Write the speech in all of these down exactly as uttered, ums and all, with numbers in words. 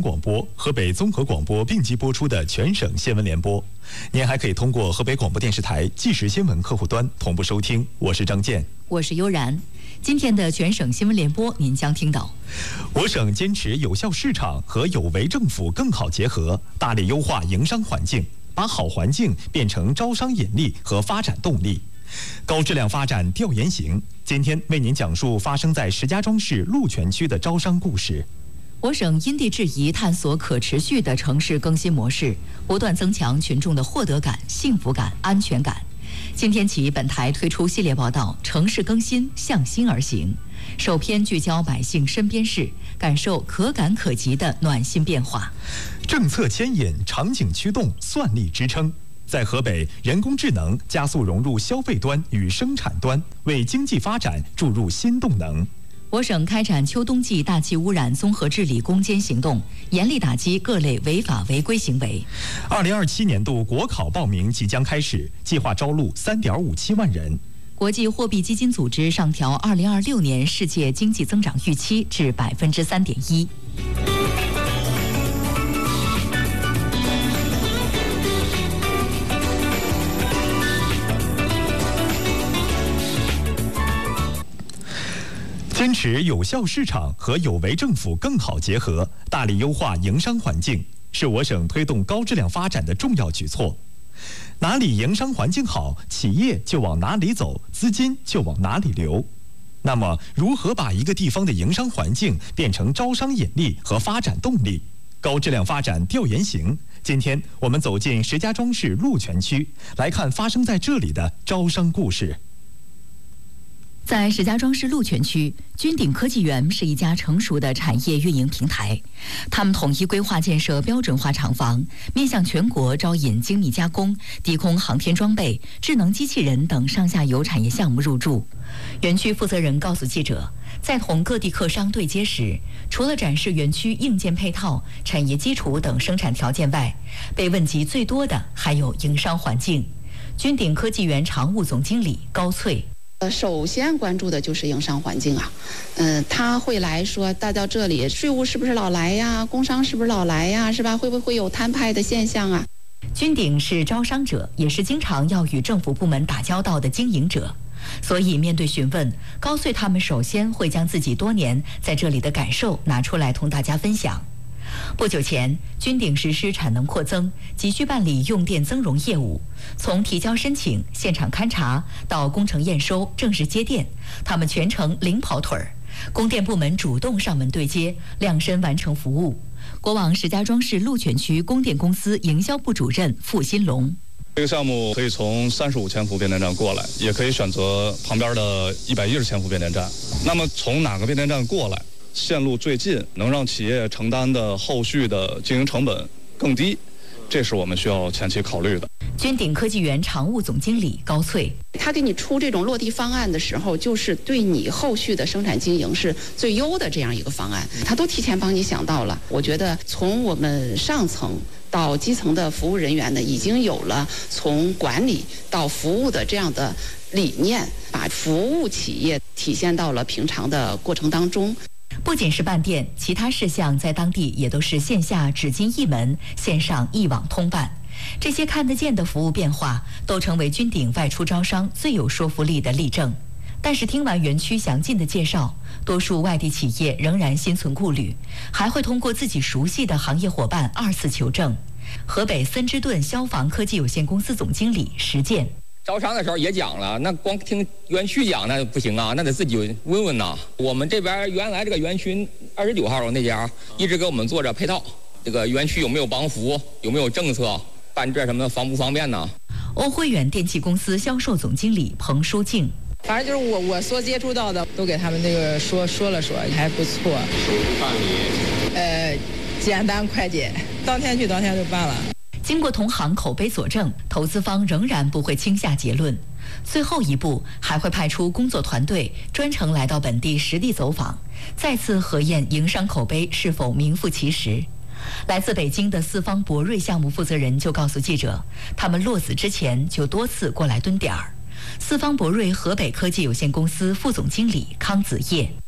广播、河北综合广播并机播出的全省新闻联播。您还可以通过河北广播电视台即时新闻客户端同步收听。我是张健， 我是悠然。今天的全省新闻联播，您将听到： 我省坚持有效市场和有为政府更好结合，大力优化营商环境，把好环境变成招商引力和发展动力。高质量发展调研行，今天为您讲述发生在石家庄市鹿泉区的招商故事。 我省因地制宜探索可持续的城市更新模式，不断增强群众的获得感、幸福感、安全感。今天起，本台推出系列报道《城市更新向心而行》，首篇聚焦百姓身边事，感受可感可及的暖心变化。 政策牵引，场景驱动，算力支撑。在河北，人工智能加速融入消费端与生产端，为经济发展注入新动能。 我省开展秋冬季大气污染综合治理攻坚行动，严厉打击各类违法违规行为。 二零二七年度国考报名即将开始，计划招录三点五七万人。 国际货币基金组织上调二零二六年世界经济增长预期至百分之三点一。 坚持有效市场和有为政府更好结合，大力优化营商环境，是我省推动高质量发展的重要举措。哪里营商环境好，企业就往哪里走，资金就往哪里流。那么，如何把一个地方的营商环境变成招商引力和发展动力？高质量发展调研行，今天我们走进石家庄市鹿泉区，来看发生在这里的招商故事。 在石家庄市鹿泉区，君鼎科技园是一家成熟的产业运营平台。他们统一规划建设标准化厂房，面向全国招引精密加工、低空航天装备、智能机器人等上下游产业项目入驻。园区负责人告诉记者，在同各地客商对接时，除了展示园区硬件配套、产业基础等生产条件外，被问及最多的还有营商环境。君鼎科技园常务总经理高翠。 呃，首先关注的就是营商环境啊，嗯、呃，他会来说，带到这里，税务是不是老来呀？工商是不是老来呀？是吧？会不会有摊派的现象啊？ 君鼎是招商者，也是经常要与政府部门打交道的经营者，所以面对询问，高穗他们首先会将自己多年在这里的感受拿出来同大家分享。不久前，君鼎实施产能扩增，急需办理用电增容业务。从提交申请、现场勘查到工程验收、正式接电，他们全程零跑腿儿。供电部门主动上门对接，量身完成服务。国网石家庄市鹿泉区供电公司营销部主任付新龙。 这个项目可以从三十五千伏变电站过来，也可以选择旁边的一百一十千伏变电站。那么从哪个变电站过来？线路最近，能让企业承担的后续的经营成本更低，这是我们需要前期考虑的。 君鼎科技园常务总经理高翠， 他给你出这种落地方案的时候，就是对你后续的生产经营是最优的这样一个方案，他都提前帮你想到了。我觉得从我们上层到基层的服务人员呢，已经有了从管理到服务的这样的理念，把服务企业体现到了平常的过程当中。 不仅是办电，其他事项在当地也都是线下只进一门，线上一网通办。这些看得见的服务变化，都成为君鼎外出招商最有说服力的例证。但是听完园区详尽的介绍，多数外地企业仍然心存顾虑，还会通过自己熟悉的行业伙伴二次求证。河北森之盾消防科技有限公司总经理石建。 招商的时候也讲了，那光听园区讲那不行啊，那得自己问问呐。我们这边原来这个园区二十九号那家一直给我们做着配套，这个园区有没有帮扶，有没有政策，办这什么方不方便呢？ 欧汇远电气公司销售总经理彭淑静。 反正就是我我所接触到的，都给他们这个说说了说，还不错。 手续办理， 呃，简单快捷，当天去当天就办了。 经过同行口碑佐证，投资方仍然不会轻下结论。最后一步还会派出工作团队专程来到本地实地走访，再次核验营商口碑是否名副其实。来自北京的四方博瑞项目负责人就告诉记者，他们落子之前就多次过来蹲点儿。四方博瑞河北科技有限公司副总经理康子业。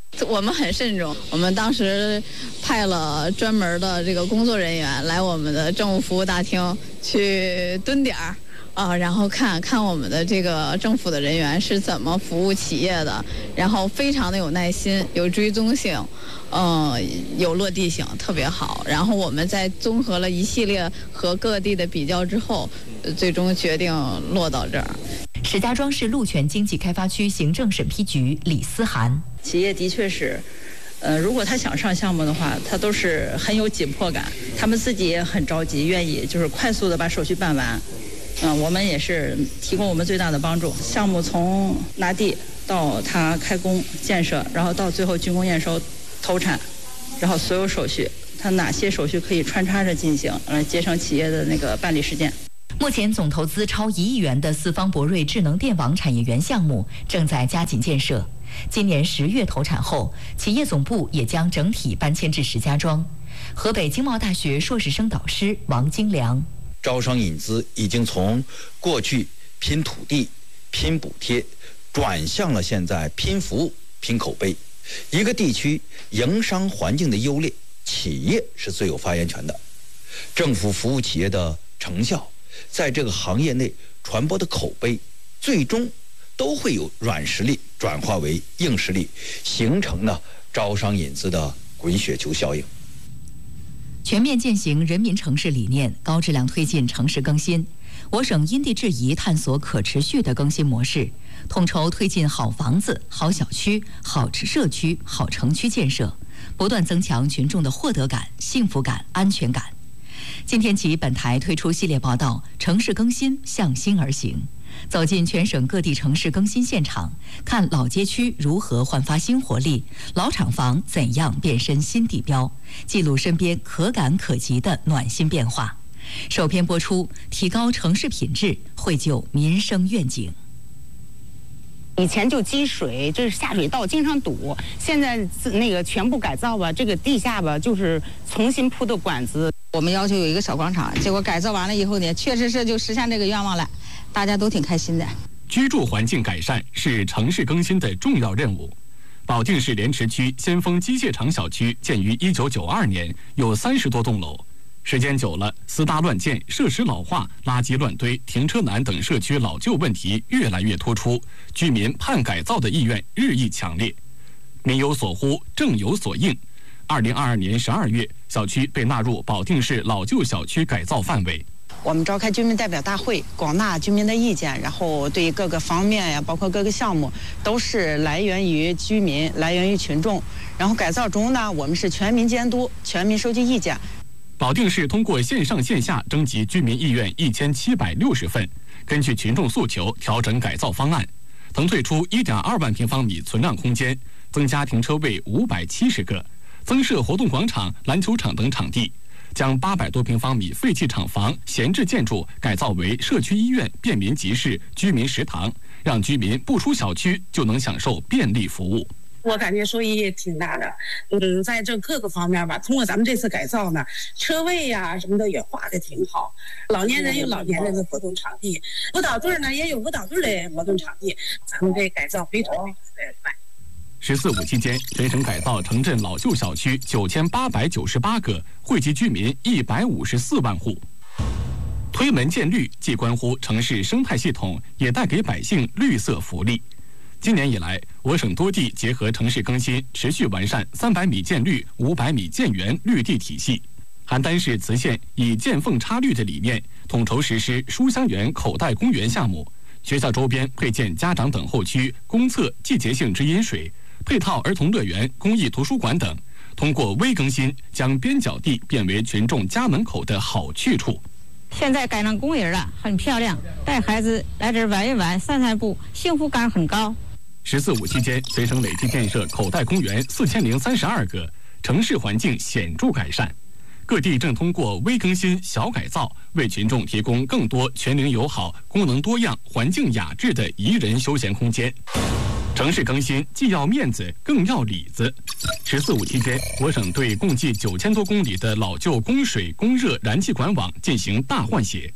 我们很慎重，我们当时派了专门的这个工作人员来我们的政务服务大厅去蹲点儿啊，然后看看我们的这个政府的人员是怎么服务企业的，然后非常的有耐心，有追踪性，嗯、呃，有落地性，特别好。然后我们在综合了一系列和各地的比较之后，最终决定落到这儿。 石家庄市鹿泉经济开发区行政审批局李思涵， 企业的确是，呃，如果他想上项目的话，他都是很有紧迫感，他们自己也很着急，愿意就是快速的把手续办完。嗯、呃，我们也是提供我们最大的帮助。项目从拿地到它开工建设，然后到最后竣工验收、投产，然后所有手续，它哪些手续可以穿插着进行，来节省企业的那个办理时间。 目前总投资超一亿元的四方博瑞智能电网产业园项目正在加紧建设。今年十月投产后，企业总部也将整体搬迁至石家庄。河北经贸大学硕士生导师王金良， 招商引资已经从过去拼土地、拼补贴，转向了现在拼服务、拼口碑。一个地区营商环境的优劣，企业是最有发言权的。政府服务企业的成效，在这个行业内传播的口碑，最终都会有软实力转化为硬实力，形成呢招商引资的滚雪球效应。 全面践行人民城市理念，高质量推进城市更新。我省因地制宜探索可持续的更新模式，统筹推进好房子、好小区、好社区、好城区建设，不断增强群众的获得感、幸福感、安全感。今天起，本台推出系列报道《城市更新向新而行》，走进全省各地城市更新现场，看老街区如何焕发新活力，老厂房怎样变身新地标，记录身边可感可及的暖心变化。首篇播出，提高城市品质，绘就民生愿景。 以前就积水，就是下水道经常堵，现在那个全部改造吧，这个地下吧就是重新铺的管子。 我们要求有一个小广场，结果改造完了以后呢，确实是就实现这个愿望了，大家都挺开心的。 居住环境改善是城市更新的重要任务。保定市莲池区先锋机械厂小区建于一九九二年，有三十多栋楼。时间久了，私搭乱建、设施老化、垃圾乱堆、停车难等社区老旧问题越来越突出，居民盼改造的意愿日益强烈。民有所呼，政有所应。二零二二年十二月，小区被纳入保定市老旧小区改造范围。 我们召开居民代表大会，广纳居民的意见，然后对各个方面呀，包括各个项目，都是来源于居民，来源于群众。然后改造中呢，我们是全民监督，全民收集意见。 保定市通过线上线下征集居民意愿一千七百六十份，根据群众诉求调整改造方案，腾退出一点二万平方米存量空间，增加停车位五百七十个，增设活动广场、篮球场等场地，将八百多平方米废弃厂房、闲置建筑改造为社区医院、便民集市、居民食堂，让居民不出小区就能享受便利服务。 我感觉收益也挺大的，嗯，在这各个方面吧，通过咱们这次改造呢，车位呀、啊、什么的也画的挺好，老年人有老年人的活动场地，舞蹈队呢也有舞蹈队的活动场地，咱们这改造非常非常的快。 十四五期间，全省改造城镇老旧小区九千八百九十八个，惠及居民一百五十四万户。推门见绿，既关乎城市生态系统，也带给百姓绿色福利。今年以来，我省多地结合城市更新，持续完善三百米建绿、五百米建园绿地体系。邯郸市磁县以见缝插绿的理念，统筹实施书香园口袋公园项目，学校周边配建家长等候区、公厕、季节性直饮水，配套儿童乐园、公益图书馆等。通过微更新，将边角地变为群众家门口的好去处。 现在改成公园了，很漂亮，带孩子来这儿玩一玩、散散步，幸福感很高。 十四五期间，全省累计建设口袋公园四千零三十二个，城市环境显著改善。各地正通过微更新、小改造，为群众提供更多全龄友好、功能多样、环境雅致的宜人休闲空间。城市更新既要面子，更要里子。十四五期间，我省对共计九千多公里的老旧供水、供热、燃气管网进行大换血。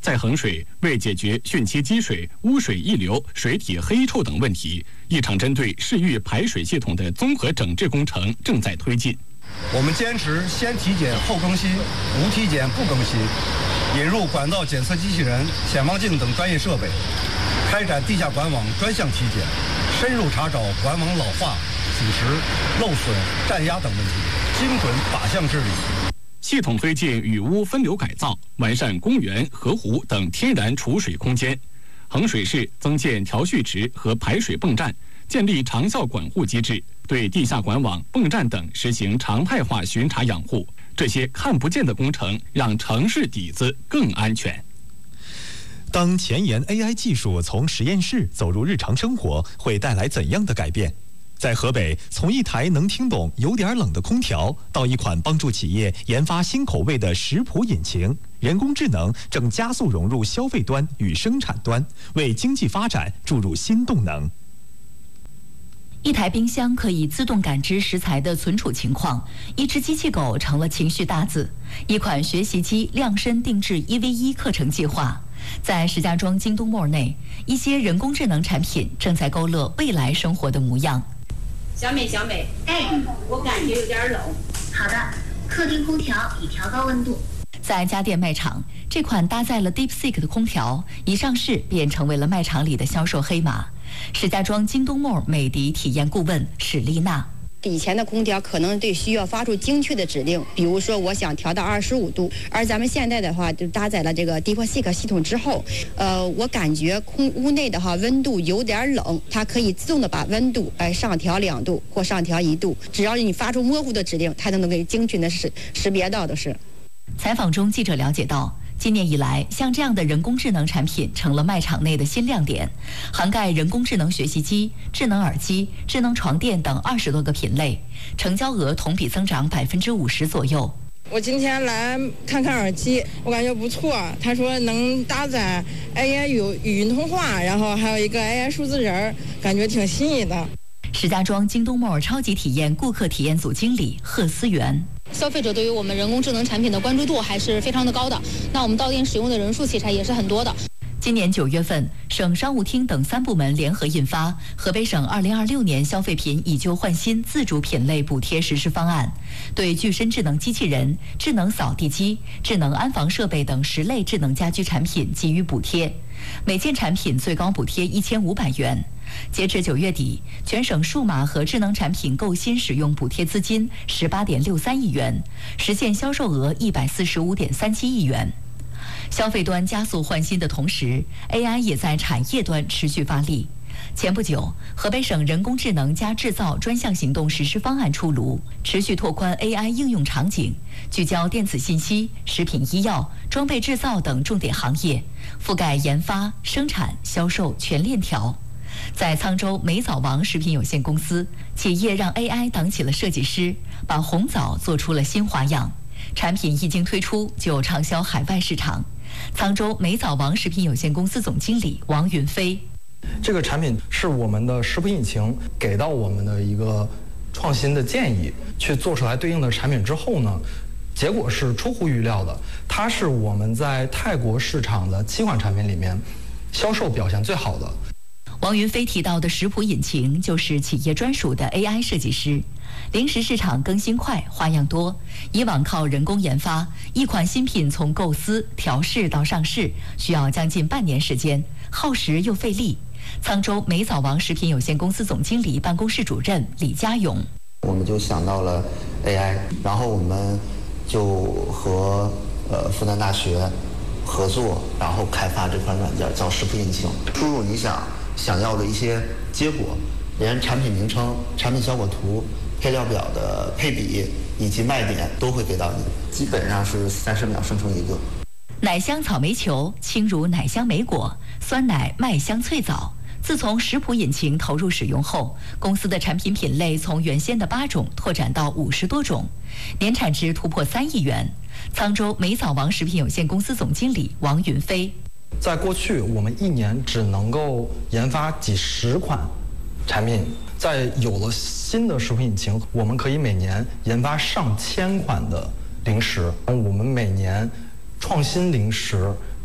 在衡水，为解决汛期积水、污水溢流、水体黑臭等问题，一场针对市域排水系统的综合整治工程正在推进。 我们坚持先体检后更新，无体检不更新，引入管道检测机器人、潜望镜等专业设备，开展地下管网专项体检，深入查找管网老化、腐蚀、漏损、占压等问题，精准靶向治理。 系统推进雨污分流改造，完善公园、河湖等天然储水空间。衡水市增建调蓄池和排水泵站，建立长效管护机制，对地下管网、泵站等实行常态化巡查养护。这些看不见的工程，让城市底子更安全。 当前沿 A I 技术从实验室走入日常生活，会带来怎样的改变？在河北，从一台能听懂有点冷的空调，到一款帮助企业研发新口味的食谱引擎，人工智能正加速融入消费端与生产端，为经济发展注入新动能。 一台冰箱可以自动感知食材的存储情况，一只机器狗成了情绪大字，一款学习机量身定制一 v 一课程计划。在石家庄京东 Mall 内，一些人工智能产品正在勾勒未来生活的模样。 小美，小美，哎，我感觉有点冷。好的，客厅空调已调高温度。 在家电卖场，这款搭载了 DeepSeek 的空调一上市便成为了卖场里的销售黑马。石家庄京东 Mall 美的体验顾问史丽娜。 以前的空调可能对需要发出精确的指令，比如说我想调到二十五度，而咱们现在的话就搭载了这个 DeepSeek 系统之后，呃，我感觉空屋内的话温度有点冷，它可以自动的把温度哎上调两度或上调一度，只要你发出模糊的指令，它都能给精确的识识别到的是。 采访中，记者了解到，今年以来，像这样的人工智能产品成了卖场内的新亮点，涵盖人工智能学习机、智能耳机、智能床垫等二十多个品类，成交额同比增长百分之五十左右。 我今天来看看耳机，我感觉不错。他说能搭载 A I 语语音通话，然后还有一个 A I 数字人，感觉挺新颖的。 石家庄京东 Mall 超级体验顾客体验组经理贺思源。 消费者对于我们人工智能产品的关注度还是非常的高的，那我们到店使用的人数其实也是很多的。 今年九月份，省商务厅等三部门联合印发《河北省二零二六年消费品以旧换新自主品类补贴实施方案》，对具身智能机器人、智能扫地机、智能安防设备等十类智能家居产品给予补贴，每件产品最高补贴一千五百元。截至九月底，全省数码和智能产品购新使用补贴资金十八点六三亿元，实现销售额一百四十五点三七亿元。消费端加速换新的同时 ，A I 也在产业端持续发力。前不久，河北省人工智能加制造专项行动实施方案出炉，持续拓宽 A I 应用场景，聚焦电子信息、食品医药、装备制造等重点行业，覆盖研发、生产、销售全链条。在沧州美枣王食品有限公司，企业让 A I 当起了设计师，把红枣做出了新花样。产品一经推出就畅销海外市场。沧州美枣王食品有限公司总经理王云飞， 这个产品是我们的食谱引擎给到我们的一个创新的建议，去做出来对应的产品之后呢，结果是出乎预料的，它是我们在泰国市场的七款产品里面销售表现最好的。 王云飞提到的食谱引擎就是企业专属的 A I 设计师。零食市场更新快，花样多，以往靠人工研发，一款新品从构思、调试到上市，需要将近半年时间，耗时又费力。沧州美枣王食品有限公司总经理办公室主任李家勇， 我们就想到了 A I， 然后我们就和呃复旦大学合作，然后开发这款软件叫食谱引擎，输入你想想要的一些结果，连产品名称、产品效果图、配料表的配比以及卖点都会给到你，基本上是三十秒生成一个。 奶香草莓球轻如奶香莓果，酸奶麦香脆枣。自从食谱引擎投入使用后，公司的产品品类从原先的八种拓展到五十多种，年产值突破三亿元。沧州美枣王食品有限公司总经理王云飞， 在过去我们一年只能够研发几十款产品，在有了新的食谱引擎，我们可以每年研发上千款的零食。我们每年创新零食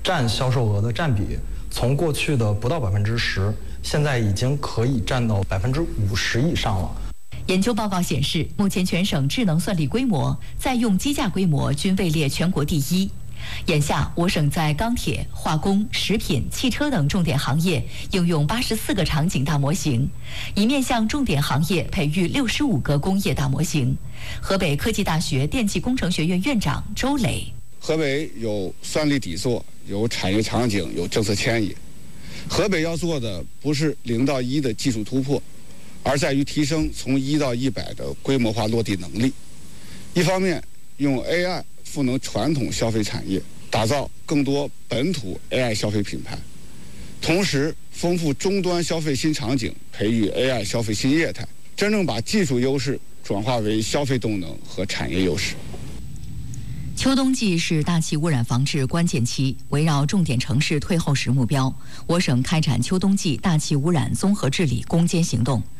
占销售额的占比，从过去的不到百分之十，现在已经可以占到百分之五十以上了。 研究报告显示，目前全省智能算力规模、在用机架规模均位列全国第一。眼下，我省在钢铁、化工、食品、汽车等重点行业应用八十四个场景大模型，以面向重点行业培育六十五个工业大模型。河北科技大学电气工程学院院长周磊： 河北有算力底座，有产业场景，有政策牵引。河北要做的不是零到一的技术突破，而在于提升从一到一百的规模化落地能力。一方面，用 A I 赋能传统消费产业，打造更多本土 A I 消费品牌；同时，丰富终端消费新场景，培育 A I 消费新业态，真正把技术优势转化为消费动能和产业优势。 秋冬季是大气污染防治关键期，围绕重点城市退后时目标，我省开展秋冬季大气污染综合治理攻坚行动。